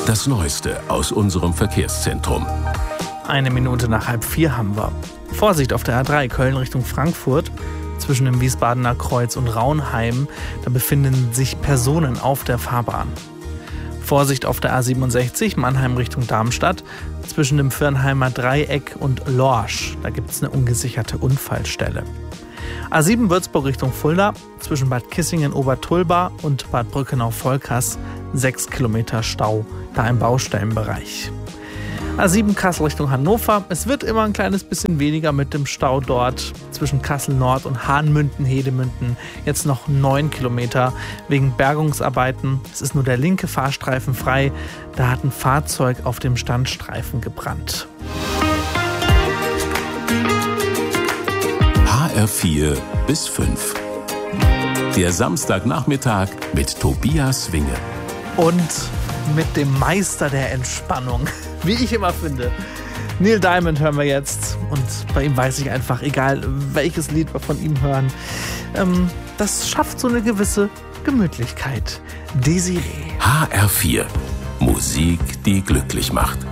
Das Neueste aus unserem Verkehrszentrum. 1 Minute nach 3:30 haben wir. Vorsicht auf der A3 Köln Richtung Frankfurt. Zwischen dem Wiesbadener Kreuz und Raunheim, da befinden sich Personen auf der Fahrbahn. Vorsicht auf der A67 Mannheim Richtung Darmstadt. Zwischen dem Viernheimer Dreieck und Lorsch, da gibt es eine ungesicherte Unfallstelle. A7 Würzburg Richtung Fulda. Zwischen Bad Kissingen-Obertulba und Bad Brückenau-Volkers 6 Kilometer Stau, da im Baustellenbereich. A7 Kassel Richtung Hannover. Es wird immer ein kleines bisschen weniger mit dem Stau dort. Zwischen Kassel Nord und Hahnmünden-Hedemünden jetzt noch 9 Kilometer wegen Bergungsarbeiten. Es ist nur der linke Fahrstreifen frei. Da hat ein Fahrzeug auf dem Standstreifen gebrannt. HR4 bis 5. Der Samstagnachmittag mit Tobias Winge. Und mit dem Meister der Entspannung, wie ich immer finde. Neil Diamond hören wir jetzt. Und bei ihm weiß ich einfach, egal welches Lied wir von ihm hören, das schafft so eine gewisse Gemütlichkeit. Desiree. HR4. Musik, die glücklich macht.